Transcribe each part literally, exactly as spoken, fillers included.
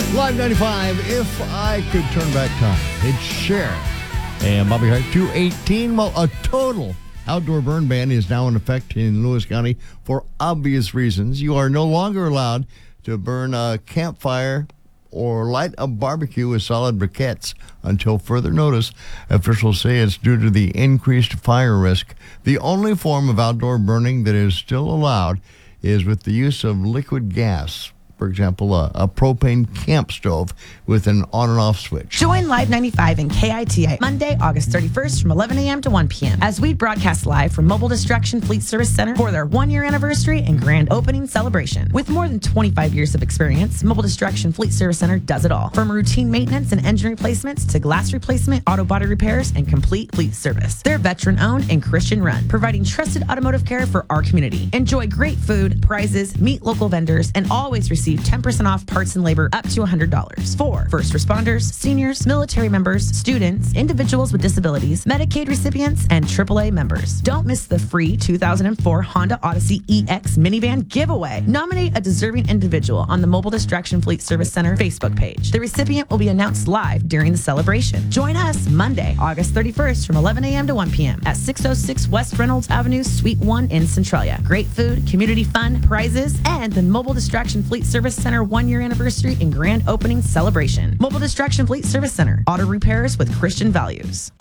Live ninety-five, if I could turn back time, it's Cher and Bobby Hart. two eighteen, well, a total outdoor burn ban is now in effect in Lewis County for obvious reasons. You are no longer allowed to burn a campfire or light a barbecue with solid briquettes until further notice. Officials say it's due to the increased fire risk. The only form of outdoor burning that is still allowed is with the use of liquid gas. For example, a, a propane camp stove with an on and off switch. Join Live ninety-five and K I T I Monday, August thirty-first from eleven a.m. to one p.m. as we broadcast live from Mobile Destruction Fleet Service Center for their one-year anniversary and grand opening celebration. With more than twenty-five years of experience, Mobile Destruction Fleet Service Center does it all. From routine maintenance and engine replacements to glass replacement, auto body repairs, and complete fleet service. They're veteran-owned and Christian-run, providing trusted automotive care for our community. Enjoy great food, prizes, meet local vendors, and always receive ten percent off parts and labor up to one hundred dollars for first responders, seniors, military members, students, individuals with disabilities, Medicaid recipients, and triple A members. Don't miss the free two thousand four Honda Odyssey E X minivan giveaway. Nominate a deserving individual on the Mobile Destruction Fleet Service Center Facebook page. The recipient will be announced live during the celebration. Join us Monday, August thirty-first from eleven a.m. to one p.m. at six oh six West Reynolds Avenue, Suite one in Centralia. Great food, community fun, prizes, and the Mobile Destruction Fleet Service Center one-year anniversary and grand opening celebration. Mobile Destruction Fleet Service Center. Auto repairs with Christian values.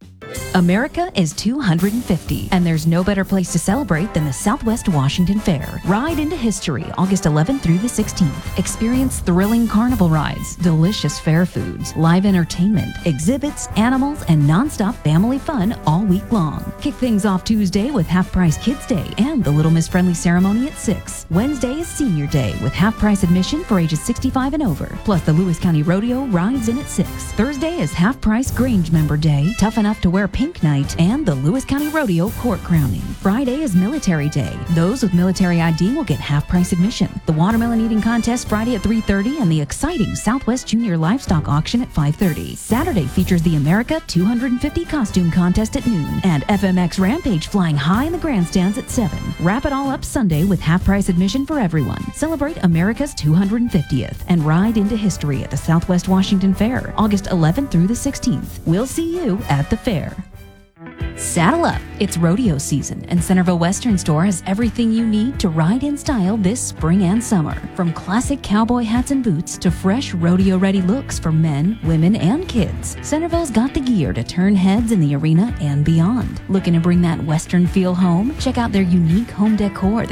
America is two hundred fifty, and there's no better place to celebrate than the Southwest Washington Fair. Ride into history August eleventh through the sixteenth. Experience thrilling carnival rides, delicious fair foods, live entertainment, exhibits, animals, and nonstop family fun all week long. Kick things off Tuesday with Half-Price Kids Day and the Little Miss Friendly ceremony at six. Wednesday is Senior Day with half-price admission for ages sixty-five and over. Plus, the Lewis County Rodeo rides in at six. Thursday is half-price Grange Member Day, Tough Enough to Wear Pink Night, and the Lewis County Rodeo Court Crowning. Friday is Military Day. Those with military I D will get half-price admission. The Watermelon Eating Contest Friday at three thirty and the exciting Southwest Junior Livestock Auction at five thirty. Saturday features the America two hundred fifty Costume Contest at noon and F M X Rampage flying high in the grandstands at seven. Wrap it all up Sunday with half-price admission for everyone. Celebrate America's two hundred fiftieth and ride into history at the Southwest Washington Fair, August eleventh through the sixteenth. We'll see you at the fair. Saddle up. It's rodeo season, and Centerville Western Store has everything you need to ride in style this spring and summer. From classic cowboy hats and boots to fresh rodeo-ready looks for men, women, and kids, Centerville's got the gear to turn heads in the arena and beyond. Looking to bring that Western feel home? Check out their unique home decor